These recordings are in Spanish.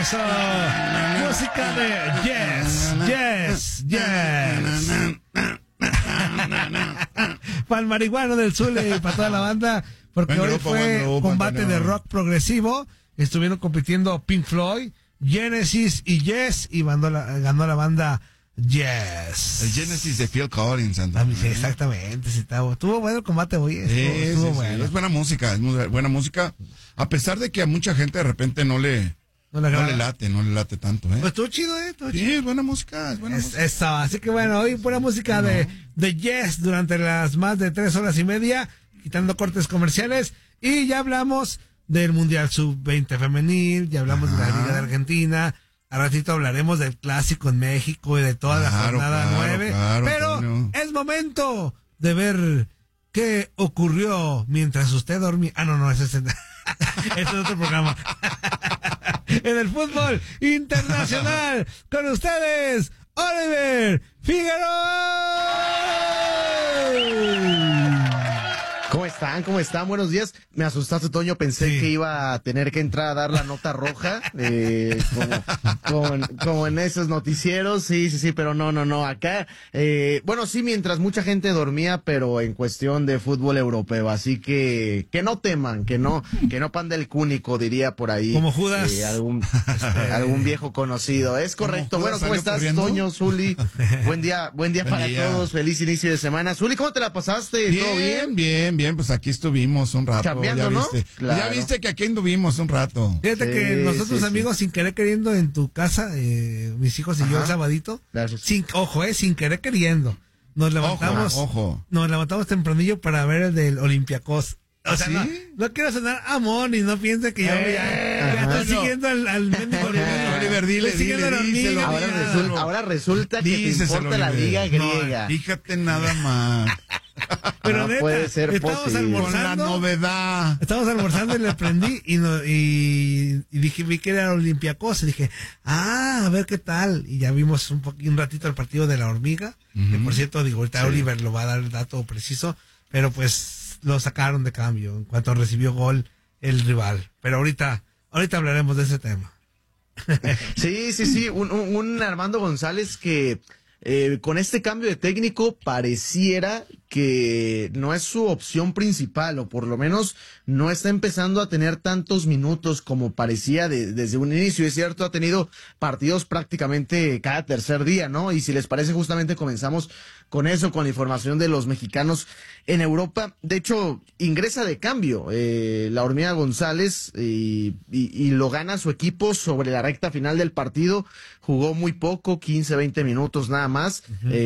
Eso. Música de Yes. Para el marihuano del Zule y para toda la banda, porque hoy fue combate de rock progresivo. Estuvieron compitiendo Pink Floyd, Genesis y Yes, y ganó la banda Yes. El Genesis de Phil Collins. Sí, exactamente. Sí, estuvo bueno el combate hoy. Estuvo bueno. Sí. Es buena música, es muy buena música. A pesar de que a mucha gente de repente no le late tanto, ¿eh? Pues estuvo chido, Sí, es buena música, Eso, así que bueno, hoy buena música de Yes durante las más de 3 horas y media, quitando cortes comerciales, y ya hablamos del Mundial Sub-20 femenil, ya hablamos de la Liga de Argentina, a ratito hablaremos del Clásico en México y de toda la jornada 9, pero es momento de ver qué ocurrió mientras usted dormía. Ese es otro programa. En el fútbol internacional, con ustedes, Oliver Figueroa. ¿Cómo están? Buenos días. Me asustaste, Toño. Pensé que iba a tener que entrar a dar la nota roja, como en esos noticieros. Sí, pero no. Acá, bueno, sí, mientras mucha gente dormía, pero en cuestión de fútbol europeo. Así que no teman, que no panda el cúnico, diría por ahí. Como Judas. Algún viejo conocido. Es correcto. Bueno, ¿cómo estás, corriendo? Toño, Zuli? Buen día para todos. Feliz inicio de semana. Zuli, ¿cómo te la pasaste? ¿Todo bien? Bien, pues aquí estuvimos un rato. Cambiando, ¿no? Claro. Ya viste que aquí anduvimos un rato. Fíjate que nosotros, amigos, sin querer queriendo en tu casa, mis hijos y yo el sabadito, sin querer queriendo, nos levantamos, nos levantamos tempranillo para ver el del Olympiacos. O sea, no quiero sonar amón y no piense que yo ya estoy siguiendo al mendigo Oliver, díselo. Ahora resulta que te importa la liga griega. No, fíjate nada más. Pero no neta, puede ser estábamos almorzando. Con la novedad. Estábamos almorzando y le prendí y dije, vi que era Olympiacos y dije, a ver qué tal. Y ya vimos un ratito el partido de la Hormiga, que por cierto, ahorita Oliver lo va a dar el dato preciso, pero pues lo sacaron de cambio en cuanto recibió gol el rival. Pero ahorita hablaremos de ese tema. Sí, un Armando González que con este cambio de técnico pareciera que no es su opción principal, o por lo menos no está empezando a tener tantos minutos como parecía desde un inicio. Es cierto, ha tenido partidos prácticamente cada tercer día, ¿no? Y si les parece, justamente comenzamos con eso, con la información de los mexicanos en Europa. De hecho, ingresa de cambio la Hormiga González y lo gana su equipo sobre la recta final del partido. Jugó muy poco, 15, 20 minutos nada más.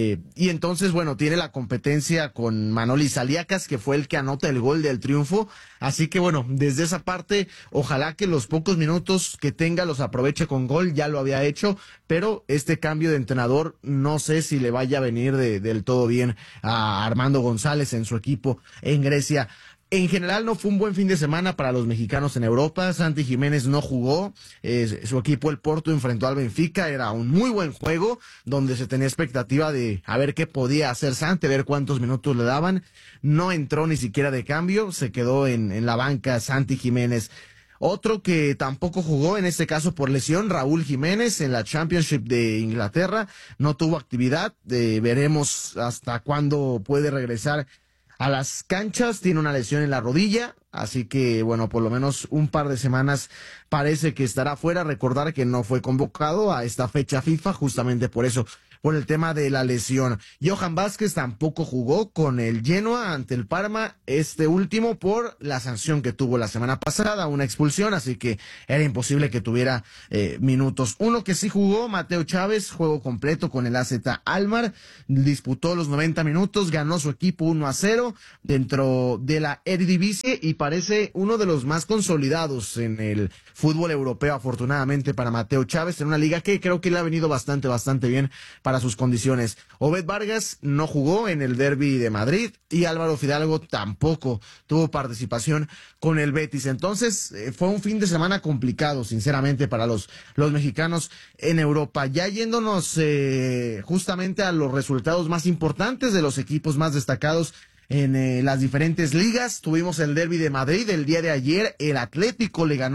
Y entonces, bueno, tiene la competencia con Manoli Saliakas, que fue el que anota el gol del triunfo. Así que bueno, desde esa parte, ojalá que los pocos minutos que tenga los aproveche con gol. Ya lo había hecho, pero este cambio de entrenador no sé si le vaya a venir del todo bien a Armando González en su equipo en Grecia. En general no fue un buen fin de semana para los mexicanos en Europa. Santi Jiménez no jugó, su equipo el Porto enfrentó al Benfica, era un muy buen juego donde se tenía expectativa de a ver qué podía hacer Santi, a ver cuántos minutos le daban. No entró ni siquiera de cambio, se quedó en la banca Santi Jiménez. Otro que tampoco jugó, en este caso por lesión, Raúl Jiménez en la Championship de Inglaterra, no tuvo actividad, veremos hasta cuándo puede regresar a las canchas. Tiene una lesión en la rodilla, así que bueno, por lo menos un par de semanas parece que estará fuera. Recordar que no fue convocado a esta fecha FIFA justamente por eso, por el tema de la lesión. Johan Vázquez tampoco jugó con el Genoa ante el Parma, este último por la sanción que tuvo la semana pasada, una expulsión, así que era imposible que tuviera minutos. Uno que sí jugó, Mateo Chávez, juego completo con el AZ Alkmaar, disputó los 90 minutos, ganó su equipo 1-0 dentro de la Eredivisie y parece uno de los más consolidados en el fútbol europeo, afortunadamente para Mateo Chávez, en una liga que creo que le ha venido bastante bien para sus condiciones. Obed Vargas no jugó en el Derbi de Madrid y Álvaro Fidalgo tampoco tuvo participación con el Betis. Entonces fue un fin de semana complicado, sinceramente, para los mexicanos en Europa. Ya yéndonos justamente a los resultados más importantes de los equipos más destacados en las diferentes ligas. Tuvimos el Derbi de Madrid el día de ayer. El Atlético le ganó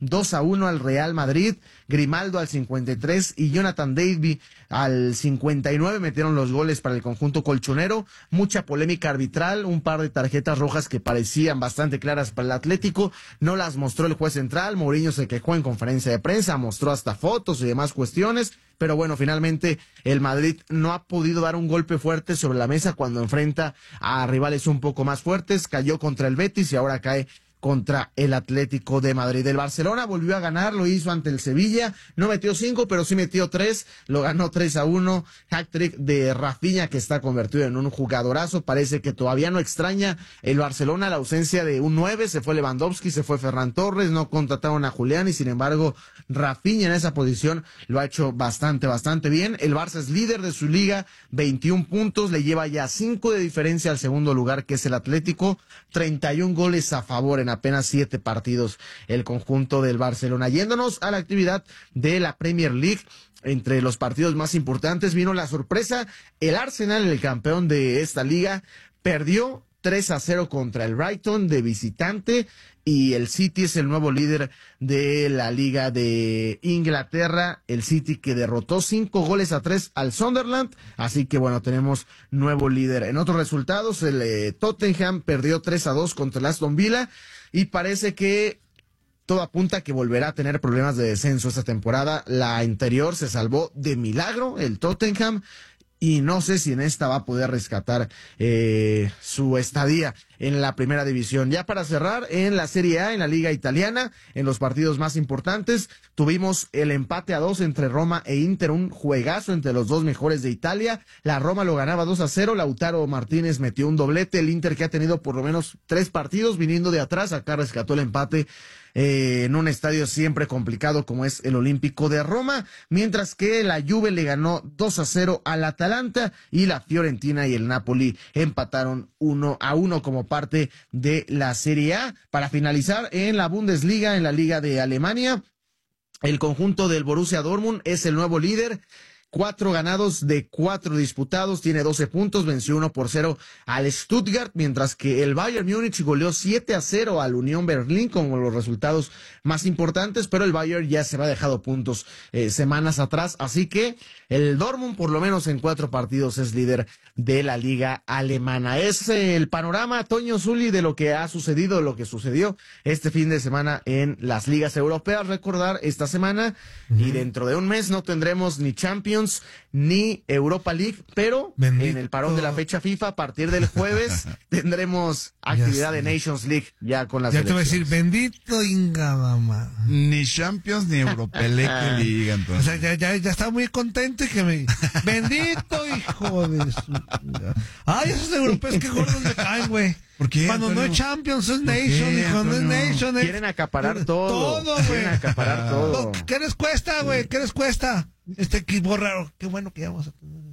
2-1 al Real Madrid. Grimaldo al 53 y Jonathan David al 59 metieron los goles para el conjunto colchonero. Mucha polémica arbitral, un par de tarjetas rojas que parecían bastante claras para el Atlético, no las mostró el juez central. Mourinho se quejó en conferencia de prensa, mostró hasta fotos y demás cuestiones, pero bueno, finalmente el Madrid no ha podido dar un golpe fuerte sobre la mesa cuando enfrenta a rivales un poco más fuertes. Cayó contra el Betis y ahora cae contra el Atlético de Madrid. El Barcelona volvió a ganar, lo hizo ante el Sevilla, no metió 5, pero sí metió 3, lo ganó 3-1, hat-trick de Rafinha, que está convertido en un jugadorazo. Parece que todavía no extraña el Barcelona la ausencia de un 9, se fue Lewandowski, se fue Ferran Torres, no contrataron a Julián, y sin embargo Rafinha en esa posición lo ha hecho bastante bien. El Barça es líder de su liga, 21 puntos, le lleva ya 5 de diferencia al segundo lugar, que es el Atlético, 31 goles a favor en apenas 7 partidos el conjunto del Barcelona. Yéndonos a la actividad de la Premier League, entre los partidos más importantes vino la sorpresa. El Arsenal, el campeón de esta liga, perdió 3-0 contra el Brighton de visitante, y el City es el nuevo líder de la Liga de Inglaterra. El City que derrotó 5-3 al Sunderland, así que bueno, tenemos nuevo líder. En otros resultados, el Tottenham perdió 3-2 contra el Aston Villa, y parece que todo apunta a que volverá a tener problemas de descenso esta temporada. La anterior se salvó de milagro el Tottenham, y no sé si en esta va a poder rescatar su estadía en la primera división. Ya para cerrar, en la Serie A, en la Liga Italiana, en los partidos más importantes, tuvimos el empate a 2 entre Roma e Inter, un juegazo entre los dos mejores de Italia. La Roma lo ganaba 2-0, Lautaro Martínez metió un doblete. El Inter, que ha tenido por lo menos 3 partidos viniendo de atrás, acá rescató el empate en un estadio siempre complicado como es el Olímpico de Roma, mientras que la Juve le ganó 2-0 al Atalanta, y la Fiorentina y el Napoli empataron 1-1 como parte de la Serie A. Para finalizar, en la Bundesliga, en la Liga de Alemania, el conjunto del Borussia Dortmund es el nuevo líder. 4 ganados de 4 disputados, tiene 12 puntos, venció 1-0 al Stuttgart, mientras que el Bayern Múnich goleó 7-0 al Unión Berlín como los resultados más importantes, pero el Bayern ya se había dejado puntos semanas atrás, así que el Dortmund por lo menos en 4 partidos es líder de la liga alemana. Es el panorama, Toño Zuli, de lo que ha sucedido, lo que sucedió este fin de semana en las ligas europeas. Recordar, esta semana y dentro de un mes no tendremos ni Champions ni Europa League, pero en el parón de la fecha FIFA, a partir del jueves, tendremos actividad de Nations League ya con las selecciones. Te voy a decir, bendito Ingadama. Ni Champions ni Europa League que digan, entonces. O sea, ya estaba muy contento y que me... Bendito hijo de su... Ay, esos europeos que gordos me caen, güey. ¿Por qué? Cuando no es Champions, es Nation. Y cuando es Nation es... Quieren acaparar todo. Todo, güey. Quieren acaparar todo. ¿Qué les cuesta, güey? ¿Qué les cuesta? Este equipo raro. Qué bueno que ya vamos a tener.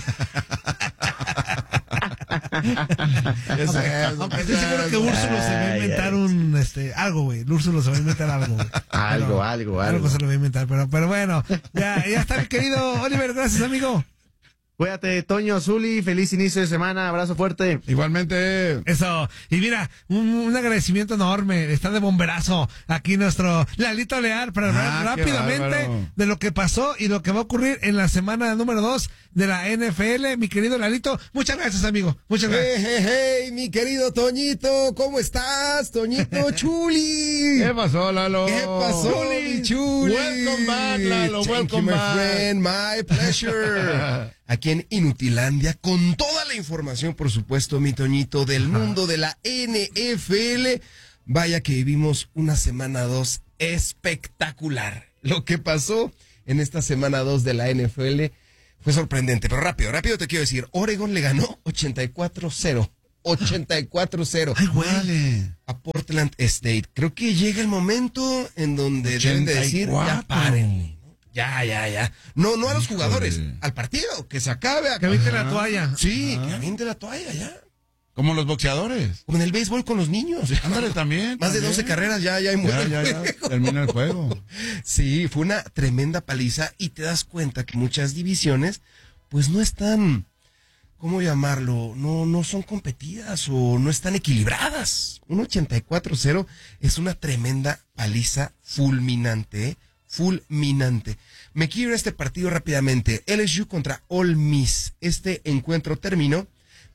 Aunque estoy seguro que Úrsulo se va a inventar algo, güey. Úrsulo se va a inventar algo, güey. Algo se lo va a inventar, pero bueno. Ya está, mi querido Oliver. Gracias, amigo. Cuídate, Toño, Zuli, feliz inicio de semana, abrazo fuerte. Igualmente. Eso, y mira, un agradecimiento enorme, está de bomberazo aquí nuestro Lalito Leal para hablar rápidamente de lo que pasó y lo que va a ocurrir en la semana número 2 de la NFL. Mi querido Lalito, muchas gracias, amigo, muchas gracias. Hey, mi querido Toñito, ¿cómo estás, Toñito Chuli? ¿Qué pasó, Lalo? ¿Qué pasó, mi Chuli? Welcome back, Lalo, welcome my back. Friend, my pleasure. Aquí en Inutilandia, con toda la información, por supuesto, mi Toñito, del mundo de la NFL. Vaya que vivimos una semana 2 espectacular. Lo que pasó en esta semana 2 de la NFL fue sorprendente, pero rápido te quiero decir, Oregon le ganó 84-0. 84-0. Ay, güey. A Portland State. Creo que llega el momento en donde deben de decir, ya paren. Ya. No a los jugadores, al partido, que se acabe. Que aviente la toalla. Sí, que aviente la toalla, ya. Como los boxeadores. Como en el béisbol con los niños. Ándale, también. Más de 12 carreras, ya hay muere. Ya, termina el juego. Sí, fue una tremenda paliza y te das cuenta que muchas divisiones, pues no están ¿cómo llamarlo? No son competidas o no están equilibradas. Un 84-0 es una tremenda paliza fulminante, ¿eh? Fulminante. Me quiero ir a este partido rápidamente. LSU contra Ole Miss. Este encuentro terminó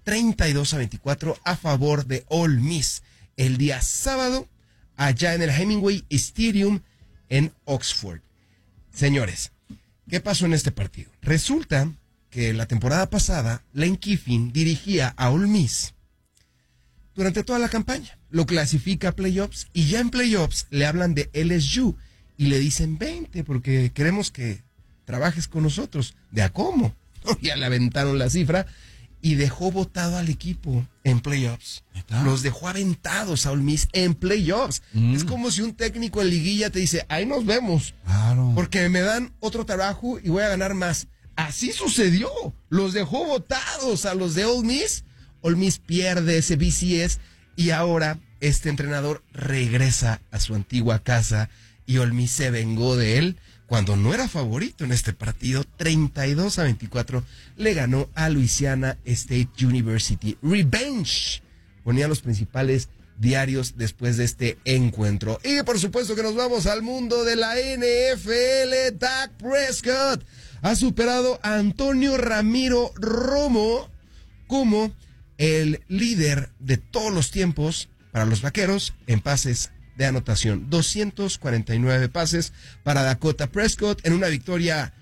32-24 a favor de Ole Miss. El día sábado, allá en el Hemingway Stadium en Oxford. Señores, ¿qué pasó en este partido? Resulta que la temporada pasada, Lane Kiffin dirigía a Ole Miss durante toda la campaña. Lo clasifica a playoffs y ya en playoffs le hablan de LSU y le dicen 20 porque queremos que trabajes con nosotros. ¿De a cómo? Ya le aventaron la cifra y dejó botado al equipo en playoffs. Los dejó aventados a Ole Miss en playoffs. Es como si un técnico en liguilla te dice, ahí nos vemos. Claro. Porque me dan otro trabajo y voy a ganar más. Así sucedió. Los dejó botados a los de Ole Miss. Ole Miss pierde ese BCS y ahora este entrenador regresa a su antigua casa y Ole Miss se vengó de él cuando no era favorito en este partido. 32-24 le ganó a Louisiana State University. Revenge ponía los principales diarios después de este encuentro. Y por supuesto que nos vamos al mundo de la NFL. Dak Prescott ha superado a Antonio Ramiro Romo como el líder de todos los tiempos para los Vaqueros en pases de anotación. 249 pases para Dakota Prescott en una victoria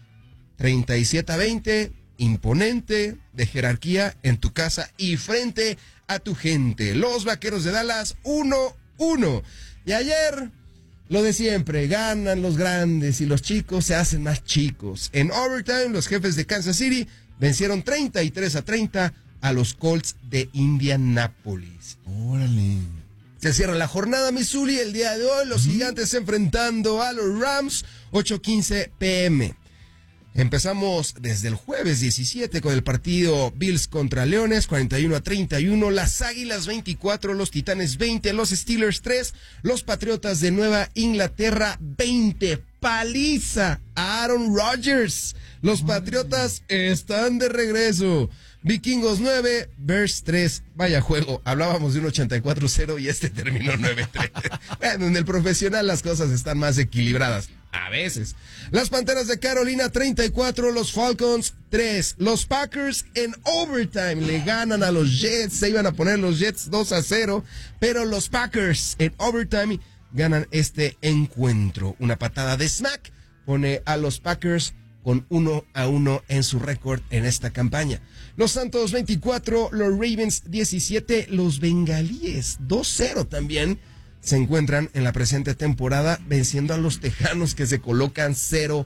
37-20, imponente, de jerarquía, en tu casa y frente a tu gente. Los Vaqueros de Dallas 1-1. Y ayer, lo de siempre, ganan los grandes y los chicos se hacen más chicos. En overtime, los Jefes de Kansas City vencieron 33-30 a los Colts de Indianápolis. Órale. Se cierra la jornada Missouri el día de hoy. Los Gigantes enfrentando a los Rams, 8:15 p.m. Empezamos desde el jueves 17 con el partido Bills contra Leones, 41-31. Las Águilas 24, los Titanes 20, los Steelers 3, los Patriotas de Nueva Inglaterra 20. Paliza a Aaron Rodgers. Los Patriotas están de regreso. Vikingos 9, Bears 3. Vaya juego. Hablábamos de un 84-0 y este terminó 9-3. Bueno, en el profesional las cosas están más equilibradas. A veces. Las Panteras de Carolina 34, los Falcons 3. Los Packers en overtime le ganan a los Jets. Se iban a poner los Jets 2-0, pero los Packers en overtime ganan este encuentro. Una patada de smack pone a los Packers con 1-1 en su récord en esta campaña. Los Santos 24, los Ravens 17, los Bengalíes 2-0 también se encuentran en la presente temporada venciendo a los Tejanos que se colocan 0-2.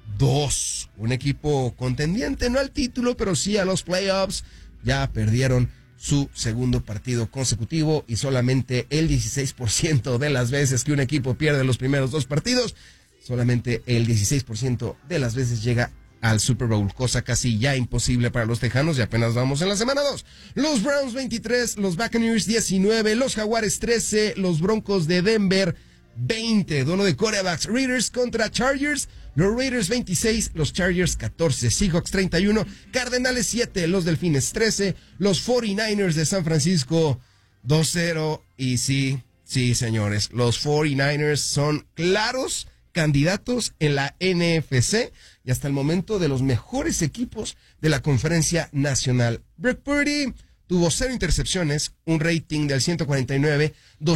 Un equipo contendiente, no al título, pero sí a los playoffs. Ya perdieron su segundo partido consecutivo y solamente el 16% de las veces que un equipo pierde los primeros dos partidos, solamente el 16% de las veces llega al Super Bowl, cosa casi ya imposible para los Tejanos y apenas vamos en la semana 2. Los Browns 23, los Buccaneers 19, los Jaguares 13, los Broncos de Denver 20. Duelo de quarterbacks, Raiders contra Chargers, los Raiders 26, los Chargers 14, Seahawks 31, Cardenales 7, los Delfines 13, los 49ers de San Francisco 2-0 y sí, señores, los 49ers son claros candidatos en la NFC y hasta el momento de los mejores equipos de la Conferencia Nacional. Brock Purdy tuvo 0 intercepciones, un rating del 149,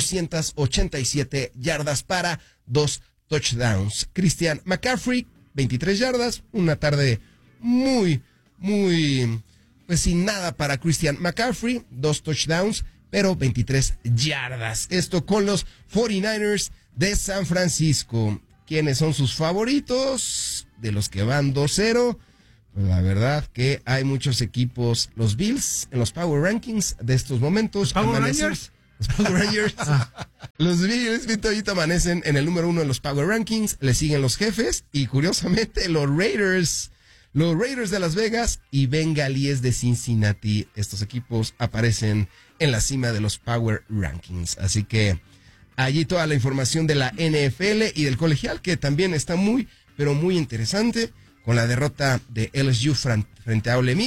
287 yardas para 2 touchdowns. Christian McCaffrey, 23 yardas, una tarde muy, pues sin nada para Christian McCaffrey, 2 touchdowns, pero 23 yardas. Esto con los 49ers de San Francisco. ¿Quiénes son sus favoritos? De los que van 2-0. Pues la verdad que hay muchos equipos. Los Bills en los Power Rankings de estos momentos. ¿Power Rangers? Los Power Rangers. Los Bills ahorita amanecen en el número 1 en los Power Rankings. Le siguen los Jefes y curiosamente los Raiders. Los Raiders de Las Vegas y Bengalíes de Cincinnati. Estos equipos aparecen en la cima de los Power Rankings. Así que allí toda la información de la NFL y del colegial, que también está muy, pero muy interesante, con la derrota de LSU frente a Ole Miss,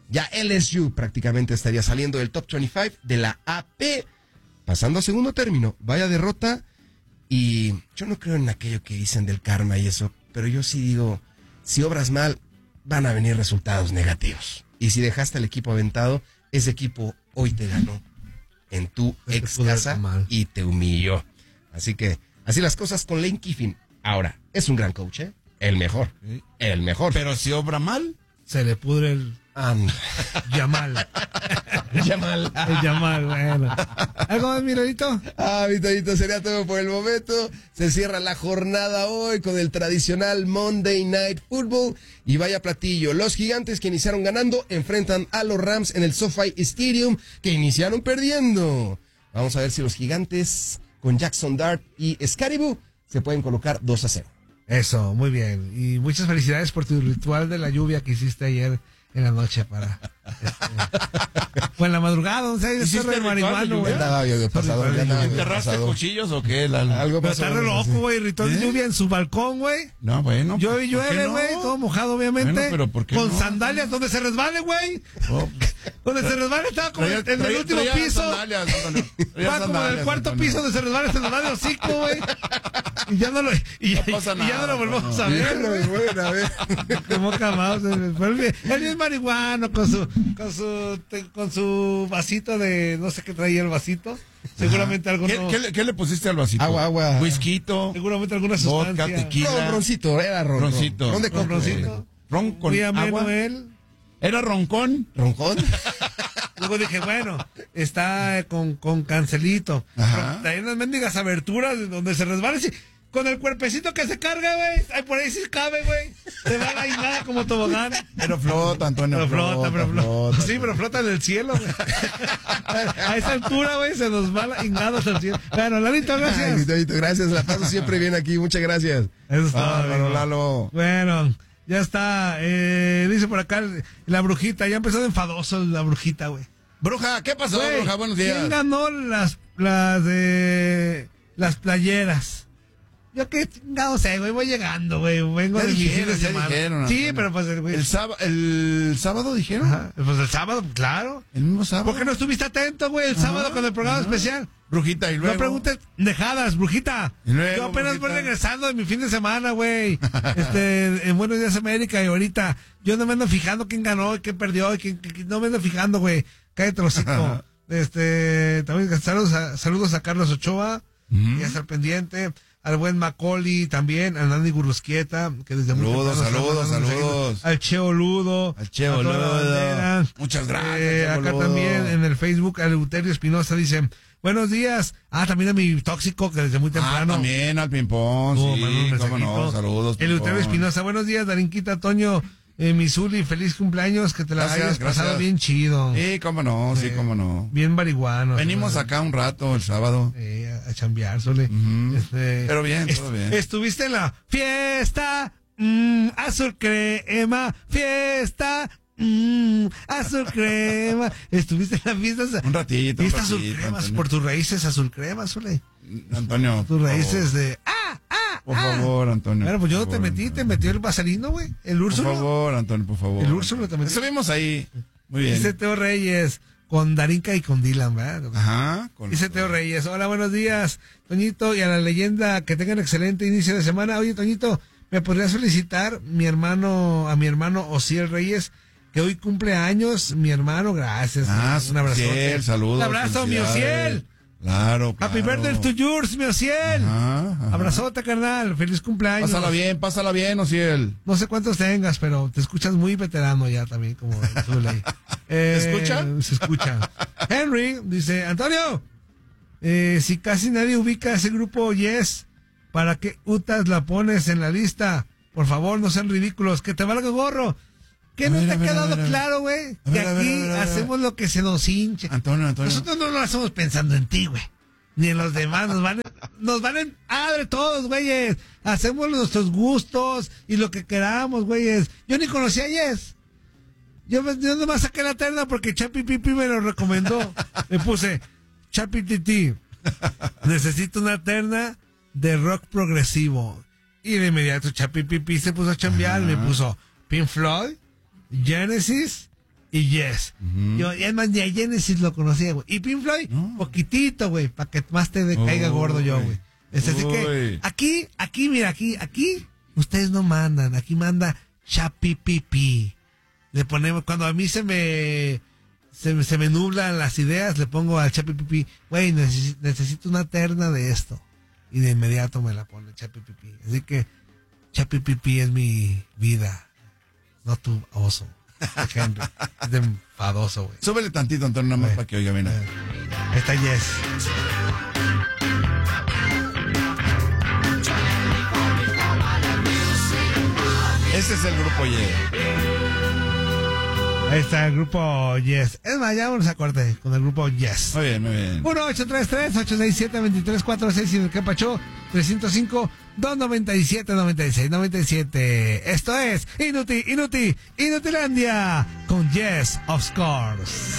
Ya LSU prácticamente estaría saliendo del top 25 de la AP, pasando a segundo término. Vaya derrota. Y yo no creo en aquello que dicen del karma y eso, pero yo sí digo, si obras mal, van a venir resultados negativos. Y si dejaste al equipo aventado, ese equipo hoy te ganó en tu ex casa y te humilló. Así que, así las cosas con Lane Kiffin. Ahora, es un gran coach, ¿eh? El mejor. El mejor. Pero si obra mal, se le pudre el Yamal. Yamal. El Yamal, bueno. ¿Algo más, Miradito? Mi Toñito, sería todo por el momento. Se cierra la jornada hoy con el tradicional Monday Night Football. Y vaya platillo. Los Gigantes, que iniciaron ganando, enfrentan a los Rams en el SoFi Stadium, que iniciaron perdiendo. Vamos a ver si los Gigantes, con Jackson Dart y Scaribu, se pueden colocar 2-0. Eso, muy bien. Y muchas felicidades por tu ritual de la lluvia que hiciste ayer en la noche para... Fue en la madrugada, no sé, ¿hiciste el marihuano, güey. ¿Enterraste cuchillos o qué? Algo pero pasó. está re loco, güey, ritual de lluvia en su balcón, güey. No, bueno. Llueve, güey, todo mojado, obviamente. Bueno, pero ¿por qué con no? Sandalias donde se resbale, güey. Oh. Donde se resbale estaba como en el último piso. Va como en el cuarto piso donde se resbala el hocico, güey. Y ya no lo, ya no lo volvemos a ver. No me vuelven a ver. Como camados. Él es marihuano con su vasito de, no sé qué traía el vasito. Seguramente algo no. ¿Qué le pusiste al vasito? Agua. Whisquito. Seguramente alguna sustancia. Vodka, tequila. Roncito, era ron. Roncito. ¿Dónde Con roncito. Ron con Muy agua. ameno él. ¿Era roncón? ¿Roncón? Luego dije, bueno, está con cancelito. Ajá. Hay unas mendigas aberturas donde se resbala. Sí, con el cuerpecito que se carga, güey. Ay, por ahí sí cabe, güey. Se va ahí nada como tobogán. Pero flota, Antonio. Pero flota. Sí, pero flota en el cielo, güey. A esa altura, güey, se nos va hingados al cielo. Bueno, Lalito, gracias. Ay, Toñito, gracias. La paso siempre bien aquí. Muchas gracias. Eso está, Bueno, Lalo. Bueno, ya está. Dice por acá la brujita. Ya empezó de enfadoso la brujita, güey. Bruja, ¿qué pasó, Güey, bruja? Buenos días. ¿quién ganó las playeras? Yo qué chingado sé, güey, voy llegando, güey, vengo de mi fin de semana. Dijeron, sí, pero pues el sábado dijeron. Ajá, pues el sábado, claro. El mismo sábado. ¿Por qué no estuviste atento, güey, el sábado con el programa especial? Brujita, y luego. No preguntes dejadas, brujita. Y luego, yo apenas voy brujita, regresando de mi fin de semana, güey. En Buenos Días América, y ahorita yo no me ando fijando quién ganó y quién perdió y quién no me ando fijando, güey. Cállate los hocico. También saludos a Carlos Ochoa, y hasta el pendiente. Al buen Macaulay también, a Nandi Gurrusquieta, que desde muy temprano saludos. Al Cheo Ludo. Muchas gracias. Acá también en el Facebook, al Euterio Espinosa dice, buenos días. También a mi tóxico, que desde muy temprano. También al Pimpón, sí, cómo no, saludos. El Euterio Espinosa, buenos días, Darinquita, Toño, Misuli, feliz cumpleaños, que te la hayas pasado bien chido. Sí, cómo no, Bien marihuano. Venimos acá un rato el sábado. A chambear, Sole. Pero bien, todo bien. Estuviste en la fiesta, azul crema, fiesta, azul crema. Estuviste en la fiesta. Un ratito. Fiesta azul crema, por tus raíces azul crema, Sole. Antonio. Tus raíces de... Por favor, Antonio. Bueno, pues yo no te metí, te metió el vaselino, güey. El Úrsulo. Por favor, Antonio, por favor. El Úrsulo te metió. Estuvimos ahí. Muy bien. Dice Teo Reyes, con Darinka y con Dylan, ¿verdad? Ajá. Dice Teo Reyes, hola, buenos días, Toñito, y a la leyenda, que tengan excelente inicio de semana. Oye, Toñito, ¿me podrías felicitar a mi hermano Osiel Reyes, que hoy cumple años? Mi hermano, gracias. Un abrazo. Saludos. Un abrazo, mi Osiel. Claro. Happy birthday to yours, mi Ociel. Abrazote, carnal. Feliz cumpleaños. Pásala bien, Ociel. No sé cuántos tengas, pero te escuchas muy veterano ya también, como Zule. ¿Se escucha? Se escucha. Henry dice, Antonio, si casi nadie ubica ese grupo Yes, ¿para qué utas la pones en la lista? Por favor, no sean ridículos, que te valga gorro. ¿Qué no te ha quedado claro, güey? Que aquí hacemos lo que se nos hinche. Antonio. Nosotros no lo hacemos pensando en ti, güey. Ni en los demás. Nos van en madre todos, güeyes. Hacemos nuestros gustos y lo que queramos, güeyes. Yo ni conocía a Yes. Yo nomás saqué la terna porque Chapi Pipi me lo recomendó. Le puse, Chapi Titi, necesito una terna de rock progresivo. Y de inmediato Chapi Pipi se puso a chambear. Me puso Pink Floyd, Genesis y Yes. Yo, y además ni a Genesis lo conocía, güey. Y Pink Floyd, poquitito, güey, para que más te caiga gordo yo, güey. Así que aquí, mira, aquí, ustedes no mandan, aquí manda Chapipipi. Le ponemos, cuando a mí se me nublan las ideas, le pongo al Chapipipi, güey, necesito una terna de esto. Y de inmediato me la pone Chapipipi. Así que Chapipipi es mi vida, no tu oso. Henry. Es de enfadoso, güey. Súbele tantito, Antonio, nada más para que oiga bien. Ahí está Yes. Ese es el grupo Yes. Ahí está el grupo Yes. Es más, ya vamos a corte con el grupo Yes. Muy bien, muy bien. 1-833-867-2346 y el que pachó 305-297-9697. Esto es Inutilandia con Yes, of course.